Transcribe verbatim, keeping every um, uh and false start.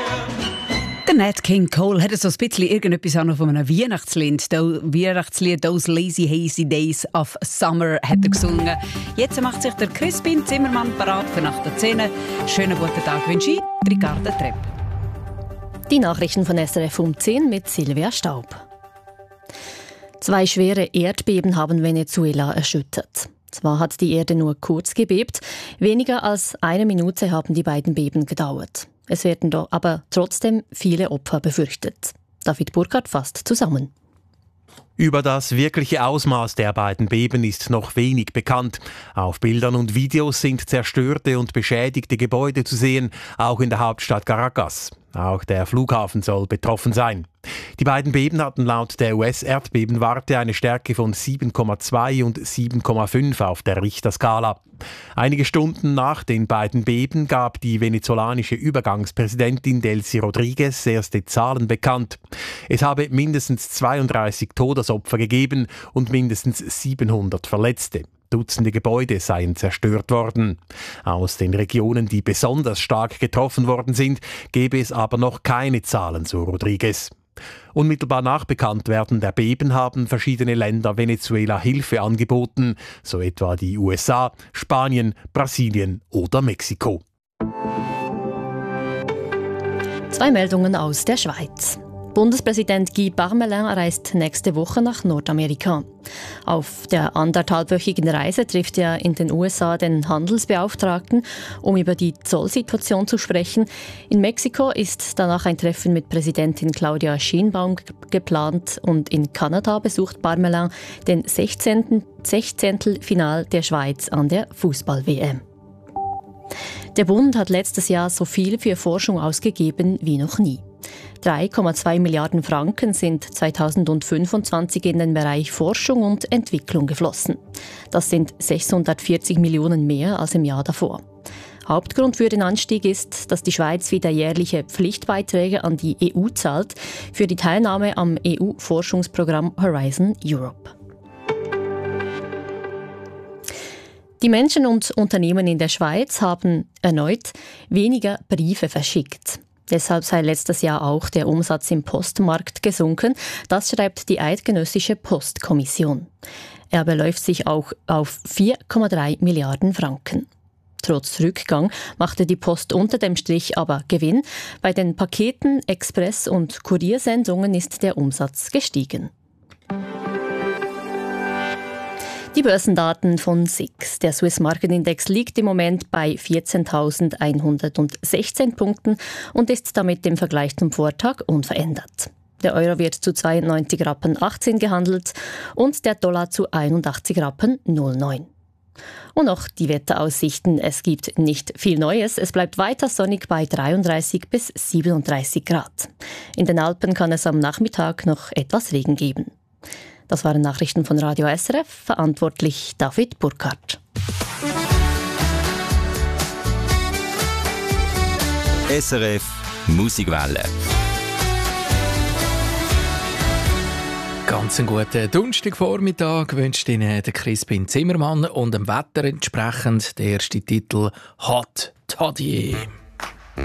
Der Nat King Cole hat so ein bisschen irgendetwas auch noch von einem Weihnachtslied. Das Weihnachtslied «Those Lazy Hazy Days of Summer» hat er gesungen. Jetzt macht sich der Crispin Zimmermann parat für nach der zehn. Schönen guten Tag wünsche ich, Ricarda Trepp. Die Nachrichten von S R F um zehn mit Silvia Staub. Zwei schwere Erdbeben haben Venezuela erschüttert. Zwar hat die Erde nur kurz gebebt, weniger als eine Minute haben die beiden Beben gedauert. Es werden doch aber trotzdem viele Opfer befürchtet. David Burkhardt fasst zusammen. Über das wirkliche Ausmaß der beiden Beben ist noch wenig bekannt. Auf Bildern und Videos sind zerstörte und beschädigte Gebäude zu sehen, auch in der Hauptstadt Caracas. Auch der Flughafen soll betroffen sein. Die beiden Beben hatten laut der U S-Erdbebenwarte eine Stärke von sieben Komma zwei und sieben Komma fünf auf der Richterskala. Einige Stunden nach den beiden Beben gab die venezolanische Übergangspräsidentin Delcy Rodriguez erste Zahlen bekannt. Es habe mindestens zweiunddreißig Todesopfer gegeben und mindestens siebenhundert Verletzte. Dutzende Gebäude seien zerstört worden. Aus den Regionen, die besonders stark getroffen worden sind, gebe es aber noch keine Zahlen, so Rodriguez. Unmittelbar nach Bekanntwerden der Beben haben verschiedene Länder Venezuela Hilfe angeboten, so etwa die U S A, Spanien, Brasilien oder Mexiko. Zwei Meldungen aus der Schweiz. Bundespräsident Guy Parmelin reist nächste Woche nach Nordamerika. Auf der anderthalbwöchigen Reise trifft er in den U S A den Handelsbeauftragten, um über die Zollsituation zu sprechen. In Mexiko ist danach ein Treffen mit Präsidentin Claudia Sheinbaum geplant und in Kanada besucht Parmelin den sechzehnten Sechzehntelfinal der Schweiz an der Fußball-W M. Der Bund hat letztes Jahr so viel für Forschung ausgegeben wie noch nie. drei Komma zwei Milliarden Franken sind zweitausendfünfundzwanzig in den Bereich Forschung und Entwicklung geflossen. Das sind sechshundertvierzig Millionen mehr als im Jahr davor. Hauptgrund für den Anstieg ist, dass die Schweiz wieder jährliche Pflichtbeiträge an die E U zahlt für die Teilnahme am E U-Forschungsprogramm Horizon Europe. Die Menschen und Unternehmen in der Schweiz haben erneut weniger Briefe verschickt. Deshalb sei letztes Jahr auch der Umsatz im Postmarkt gesunken. Das schreibt die Eidgenössische Postkommission. Er beläuft sich auch auf vier Komma drei Milliarden Franken. Trotz Rückgang machte die Post unter dem Strich aber Gewinn. Bei den Paketen, Express- und Kuriersendungen ist der Umsatz gestiegen. Die Börsendaten von S I X. Der Swiss Market Index liegt im Moment bei vierzehntausendeinhundertsechzehn Punkten und ist damit im Vergleich zum Vortag unverändert. Der Euro wird zu zweiundneunzig Rappen achtzehn gehandelt und der Dollar zu einundachtzig Rappen null neun. Und noch die Wetteraussichten. Es gibt nicht viel Neues. Es bleibt weiter sonnig bei dreiunddreißig bis siebenunddreißig Grad. In den Alpen kann es am Nachmittag noch etwas Regen geben. Das waren Nachrichten von Radio S R F, verantwortlich David Burkhardt. S R F Musikwelle. Ganz einen guten Donnerstagvormittag wünscht Ihnen der Crispin Zimmermann und dem Wetter entsprechend der erste Titel «Hot Toddy».